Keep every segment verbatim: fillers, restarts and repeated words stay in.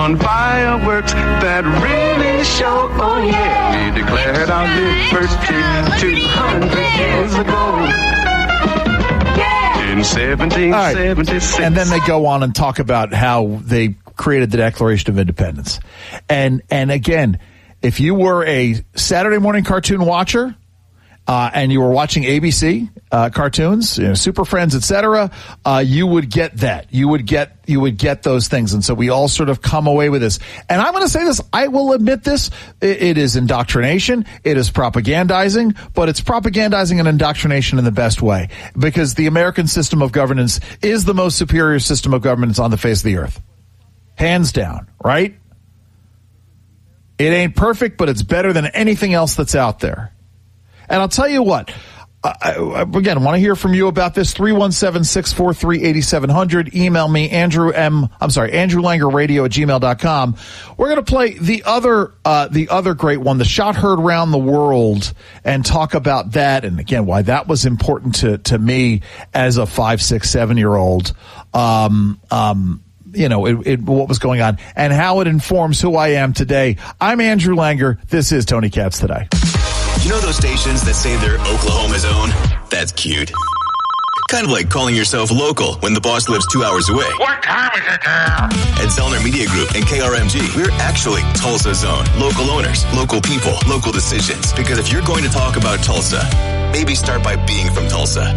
on fireworks that really show, oh yeah, we declared our liberty two hundred years ago. In seventeen seventy-six. Right. And then they go on and talk about how they created the Declaration of Independence. And and again, if you were a Saturday morning cartoon watcher, Uh, and you were watching A B C uh, cartoons, you know, Super Friends, et cetera, uh, you would get that. You would get you would get those things, and so we all sort of come away with this. And I'm going to say this: I will admit this: it, it is indoctrination, it is propagandizing, but it's propagandizing and indoctrination in the best way, because the American system of governance is the most superior system of governance on the face of the earth, hands down. Right? It ain't perfect, but it's better than anything else that's out there. And I'll tell you what, I, again, I want to hear from you about this. three one seven, six four three, eight seven zero zero. Email me, Andrew M. I'm sorry, Andrew Langer Radio at gmail dot com. We're going to play the other, uh, the other great one, the shot heard round the world, and talk about that. And again, why that was important to, to me as a five, six, seven year old. Um, um, you know, it, it, what was going on and how it informs who I am today. I'm Andrew Langer. This is Tony Katz Today. You know those stations that say they're Oklahoma's own? That's cute. Kind of like calling yourself local when the boss lives two hours away. What time is it now? At Zellner Media Group and K R M G, we're actually Tulsa's own. Local owners, local people, local decisions. Because if you're going to talk about Tulsa, maybe start by being from Tulsa.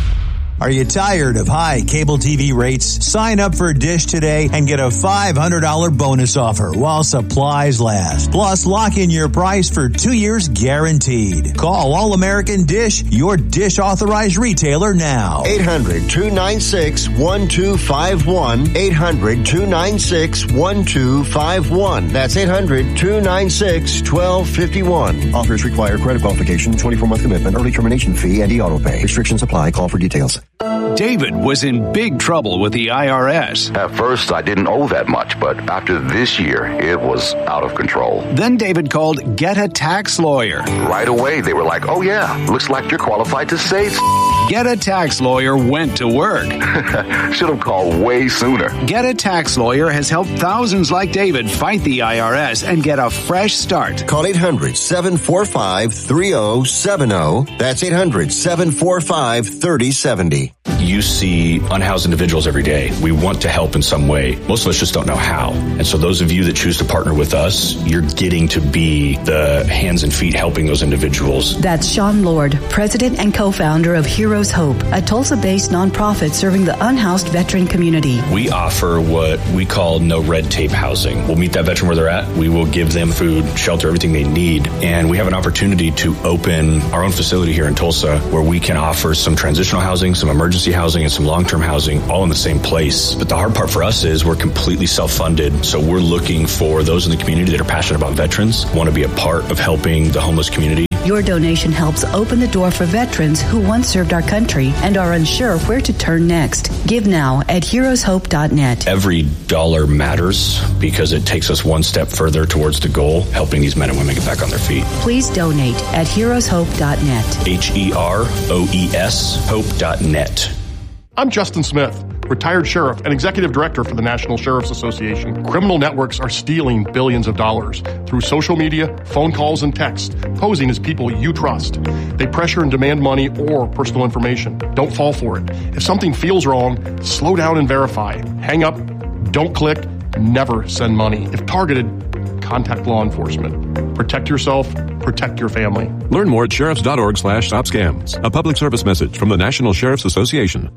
Are you tired of high cable T V rates? Sign up for Dish today and get a five hundred dollars bonus offer while supplies last. Plus, lock in your price for two years guaranteed. Call All American Dish, your Dish authorized retailer now. eight hundred, two nine six, one two five one. eight hundred, two nine six, one two five one. That's eight hundred, two nine six, one two five one. Offers require credit qualification, twenty-four month commitment, early termination fee, and e-auto pay. Restrictions apply. Call for details. David was in big trouble with the I R S. At first, I didn't owe that much, but after this year, it was out of control. Then David called Get a Tax Lawyer. Right away, they were like, oh yeah, looks like you're qualified to save. Get a Tax Lawyer went to work. Should have called way sooner. Get a Tax Lawyer has helped thousands like David fight the I R S and get a fresh start. Call eight hundred, seven four five, three oh seven oh. That's eight hundred, seven four five, three oh seven oh. You see unhoused individuals every day. We want to help in some way. Most of us just don't know how. And so those of you that choose to partner with us, you're getting to be the hands and feet helping those individuals. That's Sean Lord, president and co-founder of Heroes Hope, a Tulsa-based nonprofit serving the unhoused veteran community. We offer what we call no red tape housing. We'll meet that veteran where they're at. We will give them food, shelter, everything they need. And we have an opportunity to open our own facility here in Tulsa where we can offer some transitional housing, some emergency housing, and some long-term housing all in the same place. But the hard part for us is we're completely self-funded. So we're looking for those in the community that are passionate about veterans, want to be a part of helping the homeless community. Your donation helps open the door for veterans who once served our country and are unsure where to turn next. Give now at heroes hope dot net. Every dollar matters because it takes us one step further towards the goal, helping these men and women get back on their feet. Please donate at heroes hope dot net. H E R O E S hope dot net. I'm Justin Smith, retired sheriff and executive director for the National Sheriff's Association. Criminal networks are stealing billions of dollars through social media, phone calls, and text, posing as people you trust. They pressure and demand money or personal information. Don't fall for it. If something feels wrong, slow down and verify. Hang up, don't click, never send money. If targeted, contact law enforcement. Protect yourself, protect your family. Learn more at sheriffs dot org slash stop scams. A public service message from the National Sheriff's Association.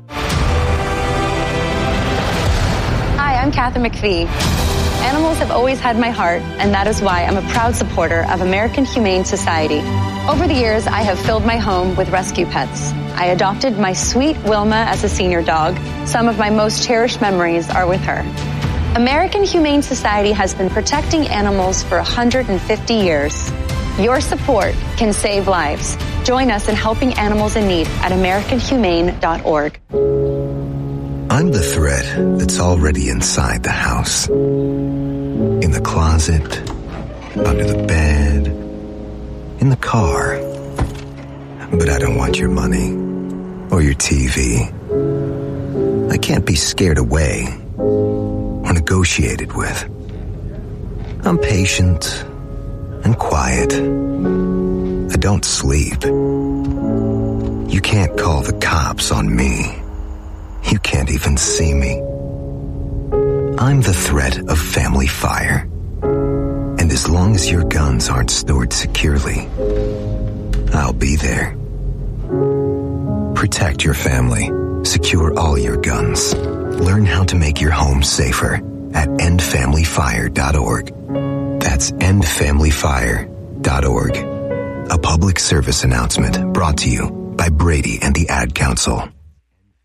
Hi, I'm Kathy McPhee. Animals have always had my heart, and that is why I'm a proud supporter of American Humane Society. Over the years, I have filled my home with rescue pets. I adopted my sweet Wilma as a senior dog. Some of my most cherished memories are with her. American Humane Society has been protecting animals for one hundred fifty years. Your support can save lives. Join us in helping animals in need at american humane dot org. I'm the threat that's already inside the house. In the closet, under the bed, in the car. But I don't want your money or your T V. I can't be scared away or negotiated with. I'm patient and quiet. I don't sleep. You can't call the cops on me. You can't even see me. I'm the threat of family fire. And as long as your guns aren't stored securely, I'll be there. Protect your family. Secure all your guns. Learn how to make your home safer at end family fire dot org. That's end family fire dot org. A public service announcement brought to you by Brady and the Ad Council.